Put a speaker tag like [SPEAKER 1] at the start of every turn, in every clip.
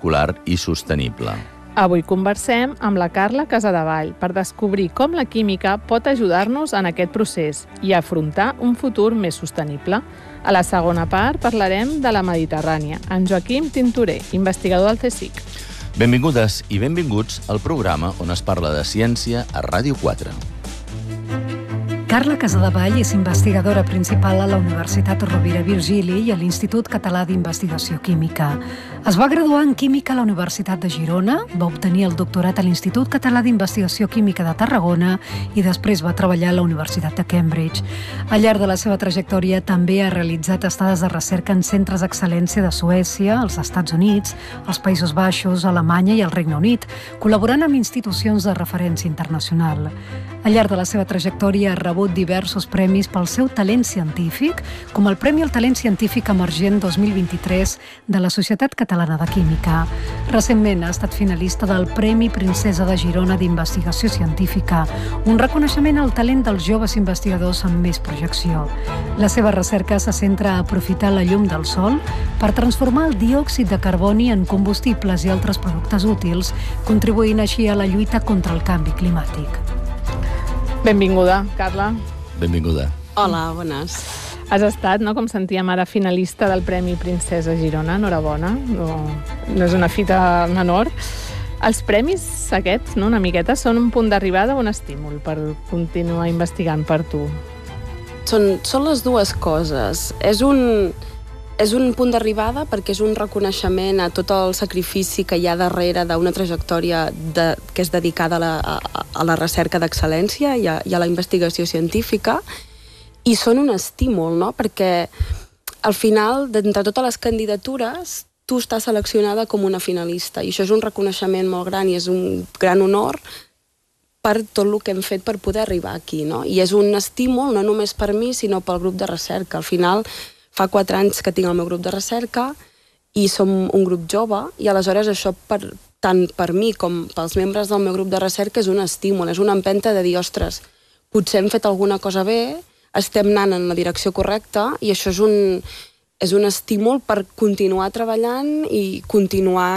[SPEAKER 1] circular i sostenible.
[SPEAKER 2] Avui conversem amb la Carla Casadevall per descobrir com la química pot ajudar-nos en aquest procés i afrontar un futur més sostenible. A la segona part parlarem de la Mediterrània, amb Joaquim Tintorer, investigador del CSIC.
[SPEAKER 1] Benvingudes i benvinguts al programa on es parla de ciència a Ràdio 4.
[SPEAKER 3] Carla Casadevall és investigadora principal a la Universitat Rovira Virgili i a l'Institut Català d'Investigació Química. Es va graduar en Química a la Universitat de Girona, va obtenir el doctorat a l'Institut Català d'Investigació Química de Tarragona i després va treballar a la Universitat de Cambridge. Al llarg de la seva trajectòria també ha realitzat estades de recerca en centres d'excel·lència de Suècia, els Estats Units, els Països Baixos, Alemanya i el Regne Unit, col·laborant amb institucions de referència internacional. Al llarg de la seva trajectòria ha rebut diversos premis pel seu talent científic, com el Premi al Talent Científic Emergent 2023 de la Societat Catalana de Química. Recentment ha estat finalista del Premi Princesa de Girona d'Investigació Científica, un reconeixement al talent dels joves investigadors amb més projecció. La seva recerca se centra a aprofitar la llum del sol per transformar el diòxid de carboni en combustibles i altres productes útils, contribuint així a la lluita contra el canvi climàtic.
[SPEAKER 2] Benvinguda, Carla.
[SPEAKER 1] Benvinguda.
[SPEAKER 4] Hola, bones.
[SPEAKER 2] Has estat, com sentíem ara, finalista del Premi Princesa Girona. Enhorabona. No és una fita menor. Els premis aquests, una miqueta, són un punt d'arribada o un estímul per continuar investigant per tu?
[SPEAKER 4] Són les dues coses. És un punt d'arribada perquè és un reconeixement a tot el sacrifici que hi ha darrere d'una trajectòria que és dedicada a la recerca d'excel·lència i a la investigació científica, i són un estímul, perquè al final, d'entre totes les candidatures, tu estàs seleccionada com una finalista, i això és un reconeixement molt gran i és un gran honor per tot el que hem fet per poder arribar aquí, no? I és un estímul no només per mi, sinó pel grup de recerca. Al final, fa 4 anys que tinc el meu grup de recerca i som un grup jove, i aleshores això tant per mi com pels membres del meu grup de recerca és un estímul, és una empenta de dir, ostres, potser hem fet alguna cosa bé, estem anant en la direcció correcta, i això és un estímul per continuar treballant i continuar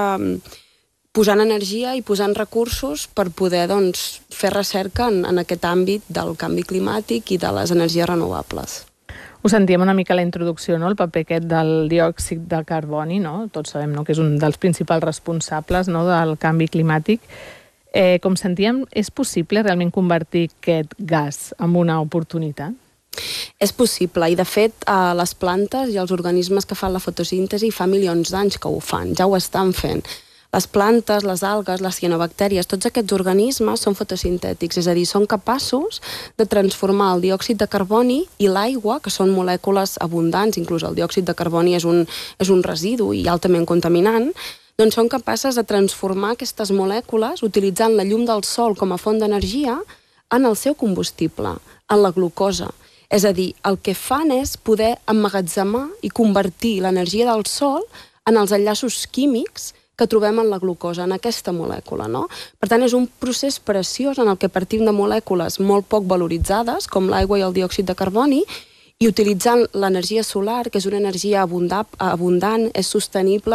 [SPEAKER 4] posant energia i posant recursos per poder fer recerca en aquest àmbit del canvi climàtic i de les energies renovables.
[SPEAKER 2] Ho sentíem una mica a la introducció, el paper aquest del diòxid de carboni, tots sabem que és un dels principals responsables del canvi climàtic. Com sentíem, és possible realment convertir aquest gas en una oportunitat?
[SPEAKER 4] És possible, i de fet les plantes i els organismes que fan la fotosíntesi fa milions d'anys que ho fan, ja ho estan fent. Les plantes, les algues, les cianobactèries, tots aquests organismes són fotosintètics, és a dir, són capaços de transformar el diòxid de carboni i l'aigua, que són molècules abundants, inclús el diòxid de carboni és un residu i altament contaminant, doncs són capaces de transformar aquestes molècules utilitzant la llum del sol com a font d'energia en el seu combustible, en la glucosa. És a dir, el que fan és poder emmagatzemar i convertir l'energia del sol en els enllaços químics que trobem en la glucosa, en aquesta molècula, no? Per tant, és un procés preciós en el que partim de molècules molt poc valoritzades, com l'aigua i el diòxid de carboni, i utilitzant l'energia solar, que és una energia abundant, és sostenible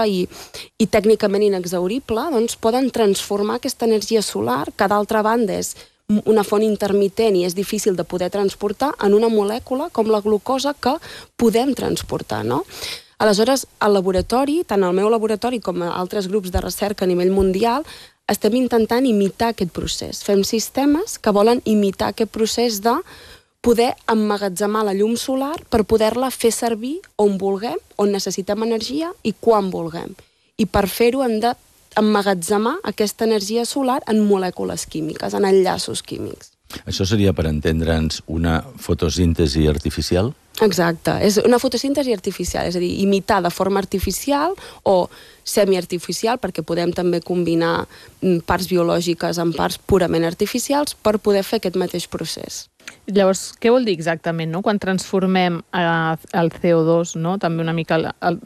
[SPEAKER 4] i tècnicament inexhaurible, doncs poden transformar aquesta energia solar, que d'altra banda és una font intermitent i és difícil de poder transportar, en una molècula com la glucosa que podem transportar, no? Aleshores, al laboratori, tant al meu laboratori com a altres grups de recerca a nivell mundial, estem intentant imitar aquest procés. Fem sistemes que volen imitar aquest procés de poder emmagatzemar la llum solar per poder-la fer servir on vulguem, on necessitem energia i quan vulguem. I per fer-ho hem d'emmagatzemar aquesta energia solar en molècules químiques, en enllaços químics.
[SPEAKER 1] Això seria, per entendre'ns, una fotosíntesi artificial?
[SPEAKER 4] Exacte, és una fotosíntesi artificial, és a dir, imitar de forma artificial o semiartificial, perquè podem també combinar parts biològiques amb parts purament artificials per poder fer aquest mateix procés.
[SPEAKER 2] Llavors, què vol dir exactament, quan transformem el CO2, també una mica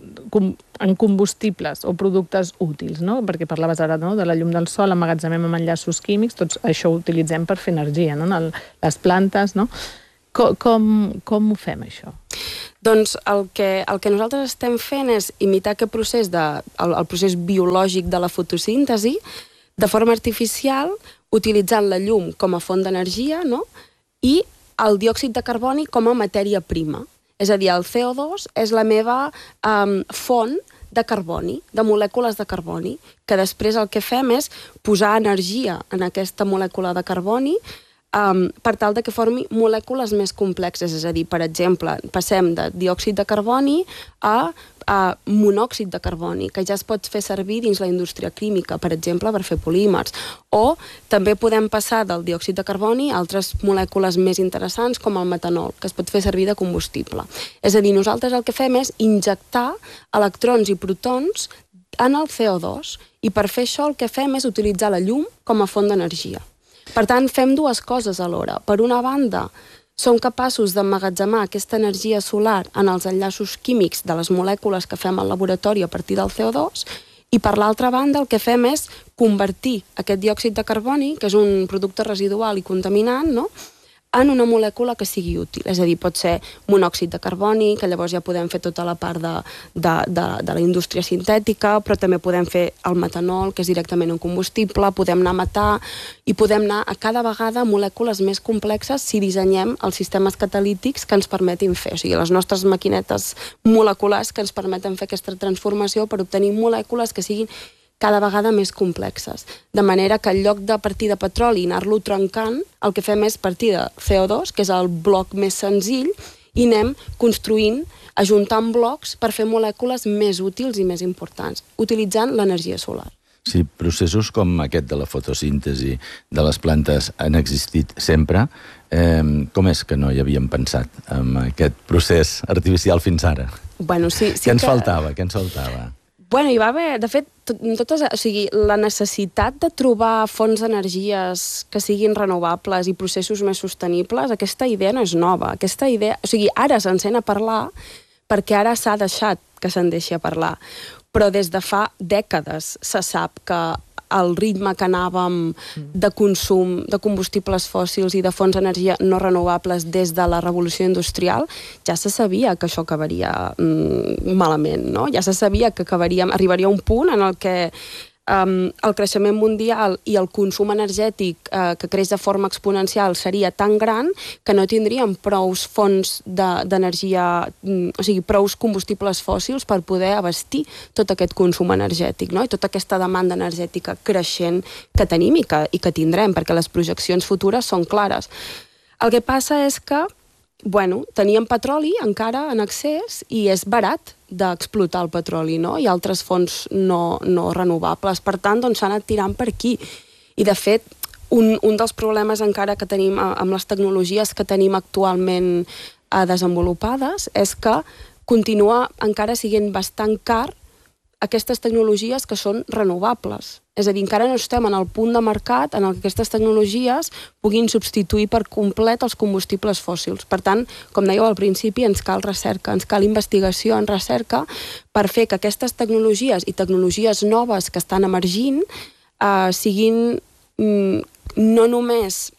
[SPEAKER 2] en combustibles o productes útils, perquè parlaves ara de la llum del sol, emmagatzemem amb enllaços químics, tots això ho utilitzem per fer energia, les plantes, no? Com ho fem, això?
[SPEAKER 4] Doncs el que nosaltres estem fent és imitar aquest procés, el procés biològic de la fotosíntesi, de forma artificial, utilitzant la llum com a font d'energia, no? I el diòxid de carboni com a matèria prima. És a dir, el CO2 és la meva font de carboni, de molècules de carboni, que després el que fem és posar energia en aquesta molècula de carboni per tal de que formi molècules més complexes. És a dir, per exemple, passem de diòxid de carboni a monòxid de carboni, que ja es pot fer servir dins la indústria química, per exemple, per fer polímers. O també podem passar del diòxid de carboni a altres molècules més interessants, com el metanol, que es pot fer servir de combustible. És a dir, nosaltres el que fem és injectar electrons i protons en el CO2, i per fer això el que fem és utilitzar la llum com a font d'energia. Per tant, fem dues coses alhora. Per una banda, som capaços d'emmagatzemar aquesta energia solar en els enllaços químics de les molècules que fem al laboratori a partir del CO2, i per l'altra banda el que fem és convertir aquest diòxid de carboni, que és un producte residual i contaminant, no?, en una molècula que sigui útil. És a dir, pot ser monòxid de carboni, que llavors ja podem fer tota la part de la indústria sintètica, però també podem fer el metanol, que és directament un combustible, podem anar a matar, i podem anar a cada vegada a molècules més complexes si dissenyem els sistemes catalítics que ens permetin fer. O sigui, les nostres maquinetes moleculars que ens permeten fer aquesta transformació per obtenir molècules que siguin cada vegada més complexes. De manera que en lloc de partir de petroli i anar-lo trencant, el que fem és partir de CO2, que és el bloc més senzill, i anem construint, ajuntant blocs per fer molècules més útils i més importants, utilitzant l'energia solar.
[SPEAKER 1] Si processos com aquest de la fotosíntesi de les plantes han existit sempre, com és que no hi havíem pensat en aquest procés artificial fins ara?
[SPEAKER 4] Bueno, sí
[SPEAKER 1] Què ens faltava? Què ens faltava?
[SPEAKER 4] Bueno, hi va haver, de fet, la necessitat de trobar fonts d'energies que siguin renovables i processos més sostenibles, aquesta idea no és nova. Aquesta idea, ara se'n sent a parlar perquè ara s'ha deixat que se'n deixi a parlar. Però des de fa dècades se sap que el ritme que anàvem de consum de combustibles fòssils i de fonts d'energia no renovables des de la revolució industrial, ja se sabia que això acabaria malament, no? Ja se sabia que arribaria un punt en el que el creixement mundial i el consum energètic que creix de forma exponencial seria tan gran que no tindríem prous fonts d'energia, o sigui, prous combustibles fòssils per poder abastir tot aquest consum energètic, no? I tota aquesta demanda energètica creixent que tenim i que tindrem, perquè les projeccions futures són clares. El que passa és que teníem petroli encara en excés i és barat d'explotar el petroli, no? I altres fonts no renovables. Per tant, s'ha anat tirant per aquí. I, de fet, un dels problemes encara que tenim amb les tecnologies que tenim actualment desenvolupades és que continua encara sent bastant car aquestes tecnologies que són renovables. És a dir, encara no estem en el punt de mercat en què aquestes tecnologies puguin substituir per complet els combustibles fòssils. Per tant, com dèieu al principi, ens cal recerca, ens cal investigació en recerca per fer que aquestes tecnologies i tecnologies noves que estan emergint siguin no només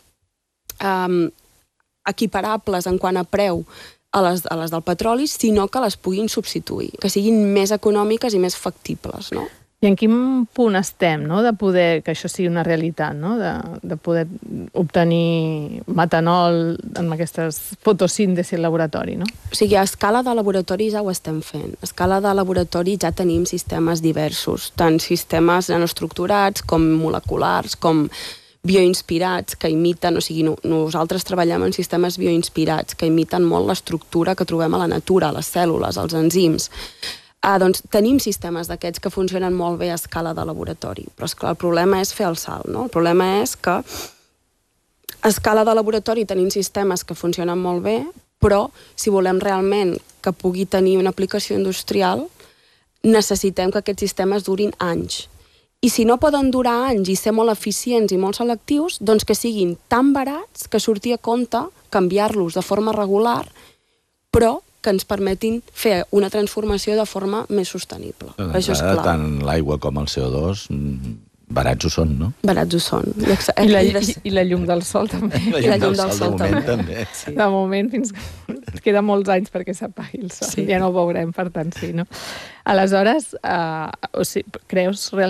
[SPEAKER 4] equiparables en quant a preu a les del petroli, sinó que les puguin substituir, que siguin més econòmiques i més factibles, no?
[SPEAKER 2] I en quin punt estem, no?, de poder, que això sigui una realitat, no?, de poder obtenir metanol en aquestes fotosíntesi al laboratori, no?
[SPEAKER 4] O sigui, a escala de laboratori ja ho estem fent. A escala de laboratori ja tenim sistemes diversos, tant sistemes nanoestructurats com moleculars, com bioinspirats que imiten, o sigui, nosaltres treballem en sistemes bioinspirats que imiten molt l'estructura que trobem a la natura, a les cèl·lules, als enzims. Doncs tenim sistemes d'aquests que funcionen molt bé a escala de laboratori, però esclar, el problema és fer el salt, no? El problema és que a escala de laboratori tenim sistemes que funcionen molt bé, però si volem realment que pugui tenir una aplicació industrial, necessitem que aquests sistemes durin anys. I si no poden durar anys i ser molt eficients i molt selectius, doncs que siguin tan barats que surti a compte canviar-los de forma regular, però que ens permetin fer una transformació de forma més sostenible. Això és clar.
[SPEAKER 1] Tant l'aigua com el CO2 barats ho són, no?
[SPEAKER 4] Barats ho són.
[SPEAKER 2] I la llum del sol també.
[SPEAKER 1] I la llum del sol de moment també.
[SPEAKER 2] De moment, fins que ens queda molts anys perquè s'apagui el sol.
[SPEAKER 5] Sí.
[SPEAKER 2] Ja no ho veurem, per tant, sí, no? Aleshores, creus realment